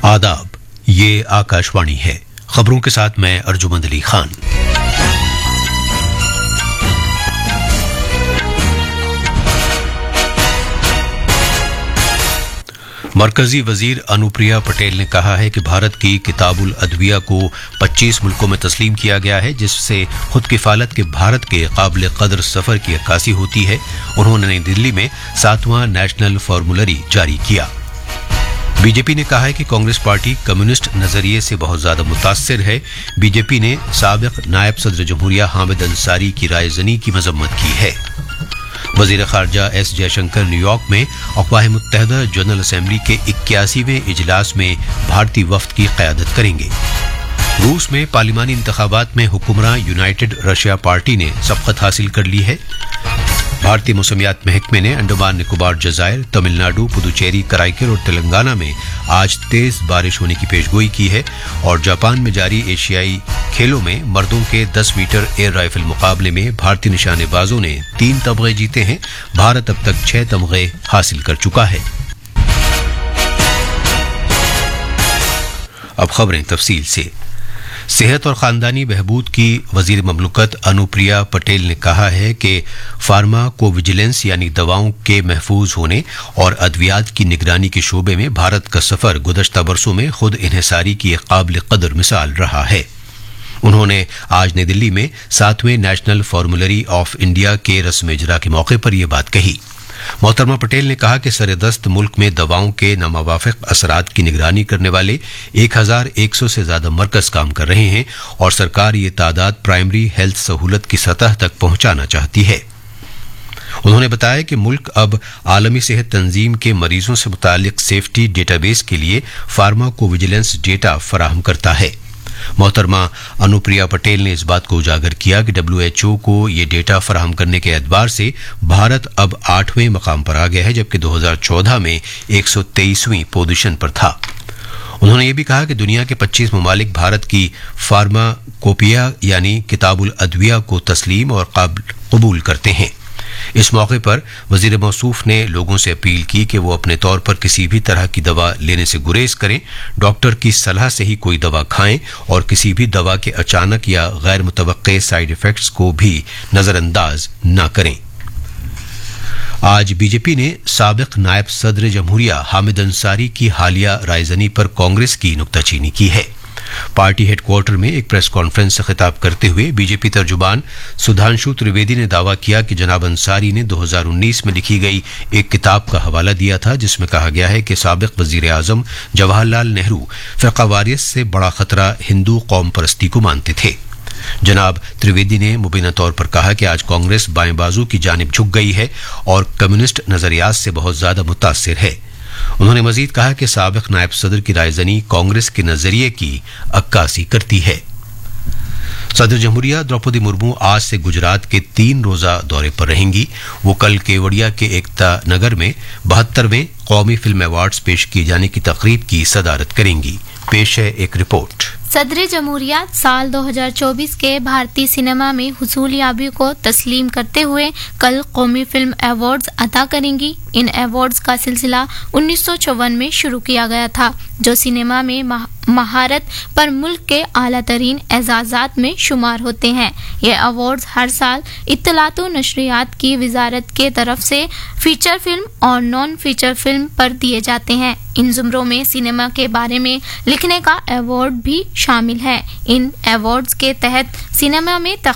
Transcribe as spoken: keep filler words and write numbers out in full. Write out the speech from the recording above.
आदाब, ये आकाशवाणी है। खबरों के साथ मैं अर्जुमंद अली खान। मरकजी वजीर अनुप्रिया पटेल ने कहा है कि भारत की किताबुल अदविया को पच्चीस मुल्कों में तस्लीम किया गया है, जिससे खुद किफालत के भारत के काबिल कदर सफर की अक्कासी होती है। उन्होंने नई दिल्ली में सातवां नेशनल फॉर्मूलरी जारी किया। बीजेपी ने कहा है कि कांग्रेस पार्टी कम्युनिस्ट नजरिए से बहुत ज्यादा मुतासिर है। बीजेपी ने साबिक नायब सदर जमहूरिया हामिद अंसारी की रायजनी की मजम्मत की है। वजीर खारजा एस जयशंकर न्यूयॉर्क में अक़वाम मुत्तहिदा जनरल असेंबली के इक्यासीवें इजलास में भारतीय वफ्द की क़यादत करेंगे। रूस में पार्लिमानी इंतखाबात में हुक्मरां यूनाइटेड रशिया पार्टी ने सबकत हासिल कर ली है। भारतीय मौसमियात महकमे ने अंडमान निकोबार जजायर, तमिलनाडु, पुदुचेरी, कराईकल और तेलंगाना में आज तेज बारिश होने की पेशगोई की है। और जापान में जारी एशियाई खेलों में मर्दों के दस मीटर एयर राइफल मुकाबले में भारतीय निशानेबाजों ने तीन तमगे जीते हैं। भारत अब तक छह तमगे हासिल कर चुका है। अब खबरें तफसील से। सेहत और खानदानी बहबूद की वजीर ममलकत अनुप्रिया पटेल ने कहा है कि फार्माकोविजिलेंस यानी दवाओं के महफूज होने और अद्वियात की निगरानी के शोबे में भारत का सफर गुज़श्ता बरसों में खुद इन्हिसारी की एक काबिल कदर मिसाल रहा है। उन्होंने आज नई दिल्ली में सातवें नेशनल फॉर्मूलरी ऑफ इंडिया के रस्म इजरा के मौके पर यह बात कही। मोहतरमा पटेल ने कहा कि सरेदस्त मुल्क में दवाओं के नामुवाफिक असरात की निगरानी करने वाले एक हजार एक सौ से ज्यादा मरकज काम कर रहे हैं और सरकार ये तादाद प्राइमरी हेल्थ सहूलत की सतह तक पहुंचाना चाहती है। उन्होंने बताया कि मुल्क अब आलमी सेहत तंजीम के मरीजों से मुतालिक सेफ्टी डेटाबेस के लिए फार्माकोविजिलेंस डेटा फराहम करता है। मोहतरमा अनुप्रिया पटेल ने इस बात को उजागर किया कि डब्ल्यू एच ओ को ये डेटा फराहम करने के एतबार से भारत अब आठवें मकाम पर आ गया है, जबकि दो हज़ार चौदह में एक सौ तेईसवीं पोजीशन पर था। उन्होंने ये भी कहा कि दुनिया के पच्चीस ममालिक भारत की फार्माकोपिया यानी किताबुल अदविया को तस्लीम और कबूल करते हैं। इस मौके पर वजीर मौसूफ ने लोगों से अपील की कि वो अपने तौर पर किसी भी तरह की दवा लेने से गुरेज करें, डॉक्टर की सलाह से ही कोई दवा खाएं और किसी भी दवा के अचानक या गैर मुतवक्के साइड इफेक्ट्स को भी नजरअंदाज न करें। आज बीजेपी ने साबिक नायब सदर जमहूरिया हामिद अंसारी की हालिया रायजनी पर कांग्रेस की नुक्ताचीनी की है। पार्टी हेडक्वार्टर में एक प्रेस कॉन्फ्रेंस से खिताब करते हुए बीजेपी तर्जुमान सुधांशु त्रिवेदी ने दावा किया कि जनाब अंसारी ने दो हज़ार उन्नीस में लिखी गई एक किताब का हवाला दिया था, जिसमें कहा गया है कि साबिक वजीर आजम जवाहरलाल नेहरू फ़िरक़ावारियत से बड़ा खतरा हिंदू कौम परस्ती को मानते थे। जनाब त्रिवेदी ने मुबीना तौर पर कहा कि आज कांग्रेस बाएं बाजू की जानिब झुक गई है और कम्युनिस्ट नजरियात से बहुत ज्यादा मुतासिर है। उन्होंने मजीद कहा कि साबिक नायब सदर की रायजनी कांग्रेस के नजरिए की अक्कासी करती है। सदर जमहूरिया द्रौपदी मुर्मू आज से गुजरात के तीन रोजा दौरे पर रहेंगी। वो कल केवड़िया के एकता नगर में बहत्तरवें कौमी फिल्म अवार्ड्स पेश किए जाने की तकरीब की सदारत करेंगी। पेश है एक रिपोर्ट। सदर जमहूरिया साल दो हज़ार चौबीस के भारतीय सिनेमा में हुसूलियाबी को तस्लीम करते हुए कल कौमी फिल्म अवार्ड्स अता करेंगी। इन अवार्ड्स का सिलसिला उन्नीस सौ चौवन में शुरू किया गया था, जो सिनेमा में मह, महारत पर मुल्क के आला तरीन एजाज़ात में शुमार होते हैं। ये अवार्ड्स हर साल इत्तलात व नशरियात की वजारत के तरफ से फीचर फिल्म और नॉन फीचर फिल्म पर दिए जाते हैं। इन जुमरों में सिनेमा के बारे में लिखने का अवार्ड भी शामिल है। इन अवार्ड्स के तहत सिनेमा में